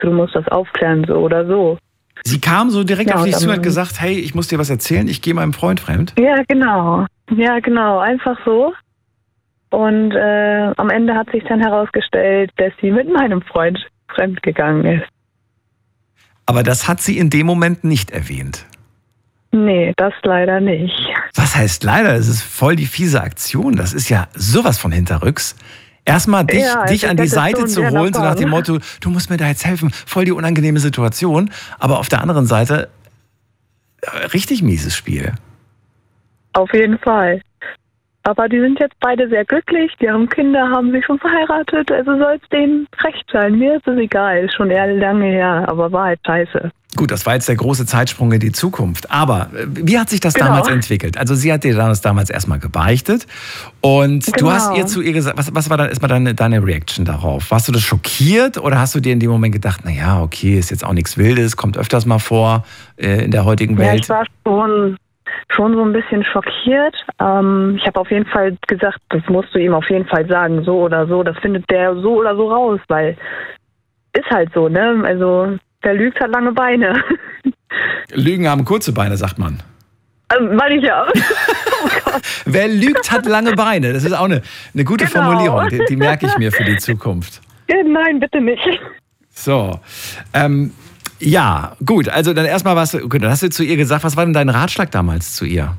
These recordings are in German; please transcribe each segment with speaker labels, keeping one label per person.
Speaker 1: du musst das aufklären, so oder so.
Speaker 2: Sie kam so direkt auf dich zu und hat gesagt, hey, ich muss dir was erzählen, ich gehe meinem Freund fremd.
Speaker 1: Ja, genau, einfach so. Und am Ende hat sich dann herausgestellt, dass sie mit meinem Freund fremd gegangen ist.
Speaker 2: Aber das hat sie in dem Moment nicht erwähnt.
Speaker 1: Nee, das leider nicht.
Speaker 2: Was heißt leider? Das ist voll die fiese Aktion. Das ist ja sowas von hinterrücks. Erstmal dich an die Seite zu holen, so nach dem Motto, du musst mir da jetzt helfen, voll die unangenehme Situation. Aber auf der anderen Seite, richtig mieses Spiel.
Speaker 1: Auf jeden Fall. Aber die sind jetzt beide sehr glücklich, die haben Kinder, haben sich schon verheiratet, also soll es denen recht sein. Mir ist es egal, ist schon eher lange her, aber war halt scheiße.
Speaker 2: Gut, das war jetzt der große Zeitsprung in die Zukunft. Aber wie hat sich das damals entwickelt? Also sie hat dir damals erstmal gebeichtet und du hast ihr zu ihr gesagt, was war dann erstmal deine Reaction darauf? Warst du das schockiert oder hast du dir in dem Moment gedacht, naja, okay, ist jetzt auch nichts Wildes, kommt öfters mal vor in der heutigen Welt?
Speaker 1: Ja, ich war schon so ein bisschen schockiert. Ich habe auf jeden Fall gesagt, das musst du ihm auf jeden Fall sagen, so oder so. Das findet der so oder so raus, weil ist halt so, ne? Also wer lügt, hat lange Beine.
Speaker 2: Lügen haben kurze Beine, sagt man.
Speaker 1: Meine ich ja.
Speaker 2: Oh Gott. Wer lügt, hat lange Beine. Das ist auch eine gute Formulierung. Die merke ich mir für die Zukunft.
Speaker 1: Nein, bitte nicht.
Speaker 2: So, ja, gut, also dann erstmal dann hast du zu ihr gesagt, was war denn dein Ratschlag damals zu ihr?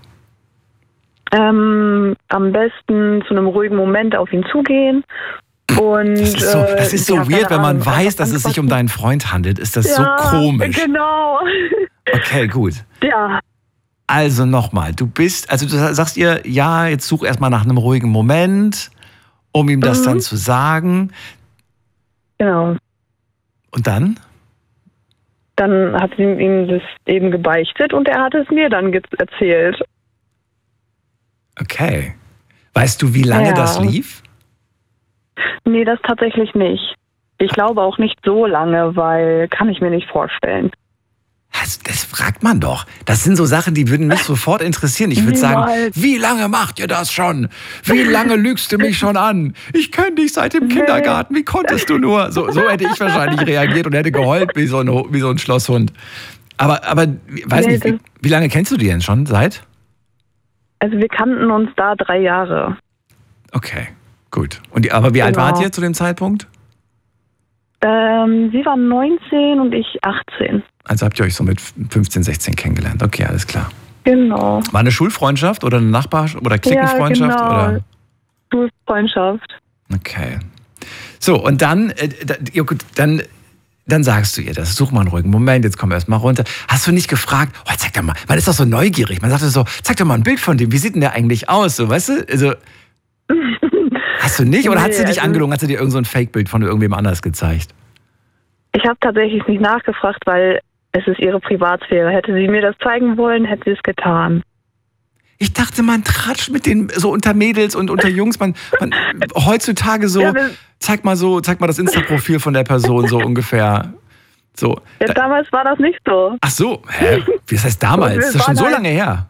Speaker 1: Am besten zu einem ruhigen Moment auf ihn zugehen. Und,
Speaker 2: das ist so weird, wenn man weiß, dass es sich um deinen Freund handelt, ist das so komisch.
Speaker 1: Genau.
Speaker 2: Okay, gut.
Speaker 1: Ja.
Speaker 2: Also nochmal, du sagst ihr, ja, jetzt such erstmal nach einem ruhigen Moment, um ihm das dann zu sagen.
Speaker 1: Genau.
Speaker 2: Und dann?
Speaker 1: Dann hat sie ihm das eben gebeichtet und er hat es mir dann erzählt.
Speaker 2: Okay. Weißt du, wie lange das lief?
Speaker 1: Nee, das tatsächlich nicht. Ich glaube auch nicht so lange, weil kann ich mir nicht vorstellen.
Speaker 2: Das fragt man doch. Das sind so Sachen, die würden mich sofort interessieren. Ich würde sagen, wie lange macht ihr das schon? Wie lange lügst du mich schon an? Ich kenne dich seit dem Kindergarten. Wie konntest du nur? So hätte ich wahrscheinlich reagiert und hätte geheult wie so ein Schlosshund. Aber weiß nicht, wie lange kennst du die denn schon seit?
Speaker 1: Also wir kannten uns da 3 Jahre.
Speaker 2: Okay, gut. Aber wie alt wart ihr zu dem Zeitpunkt?
Speaker 1: Sie war 19 und ich 18.
Speaker 2: Also habt ihr euch so mit 15, 16 kennengelernt. Okay, alles klar.
Speaker 1: Genau.
Speaker 2: War eine Schulfreundschaft oder eine oder Cliquenfreundschaft?
Speaker 1: Ja, genau.
Speaker 2: Oder?
Speaker 1: Schulfreundschaft.
Speaker 2: Okay. So, und dann sagst du ihr das. Such mal einen ruhigen Moment, jetzt komm erst mal runter. Hast du nicht gefragt, zeig doch mal, man ist doch so neugierig. Man sagt so, zeig doch mal ein Bild von dem. Wie sieht denn der eigentlich aus? So, weißt du? Also, hast du nicht? Oder hat sie dich angelogen? Hat sie dir irgend so ein Fake-Bild von irgendwem anders gezeigt?
Speaker 1: Ich habe tatsächlich nicht nachgefragt, weil es ist ihre Privatsphäre. Hätte sie mir das zeigen wollen, hätte sie es getan.
Speaker 2: Ich dachte, man tratscht mit den so unter Mädels und unter Jungs. Man heutzutage so, zeig mal das Insta-Profil von der Person so ungefähr. So.
Speaker 1: Ja, damals war das nicht so.
Speaker 2: Ach so, hä? Wie heißt damals? Das ist schon so lange her.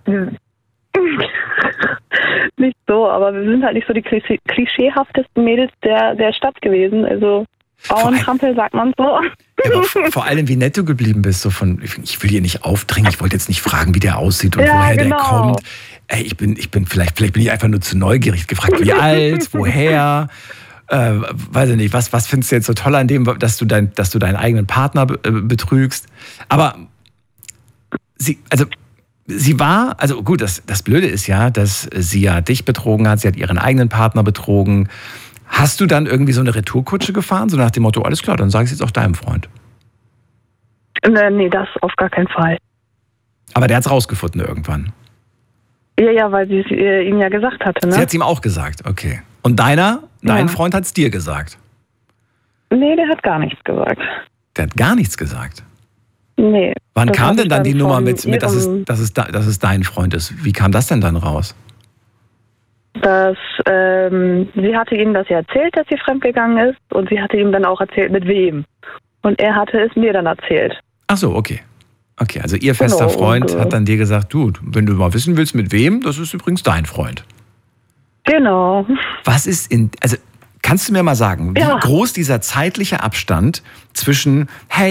Speaker 1: Nicht so, aber wir sind halt nicht so die klischeehaftesten Mädels der Stadt gewesen. Also Bauerntrampel sagt man so.
Speaker 2: Ja, aber vor allem, wie nett du geblieben bist. So ich will hier nicht aufdringen, ich wollte jetzt nicht fragen, wie der aussieht und woher der kommt. Ey, vielleicht bin ich einfach nur zu neugierig gefragt, wie alt, woher. Weiß ich nicht, was findest du jetzt so toll an dem, dass du deinen eigenen Partner betrügst? Aber sie war, also gut, das Blöde ist ja, dass sie ja dich betrogen hat, sie hat ihren eigenen Partner betrogen. Hast du dann irgendwie so eine Retourkutsche gefahren, so nach dem Motto, alles klar, dann sage ich es jetzt auch deinem Freund?
Speaker 1: Nee, das auf gar keinen Fall.
Speaker 2: Aber der hat es rausgefunden irgendwann?
Speaker 1: Ja, weil sie es ihm ja gesagt hatte, ne?
Speaker 2: Sie hat es ihm auch gesagt, okay. Und dein Freund hat es dir gesagt?
Speaker 1: Nee, der hat gar nichts gesagt. Der
Speaker 2: hat gar nichts gesagt?
Speaker 1: Nee.
Speaker 2: Wann kam denn dann die Nummer mit dass es dein Freund ist? Wie kam das denn dann raus?
Speaker 1: Sie hatte ihm das ja erzählt, dass sie fremdgegangen ist, und sie hatte ihm dann auch erzählt, mit wem. Und er hatte es mir dann erzählt.
Speaker 2: Ach so, okay. Okay, also ihr fester Freund hat dann dir gesagt, du, wenn du mal wissen willst, mit wem, das ist übrigens dein Freund.
Speaker 1: Genau.
Speaker 2: Was ist Kannst du mir mal sagen, wie groß dieser zeitliche Abstand zwischen, hey,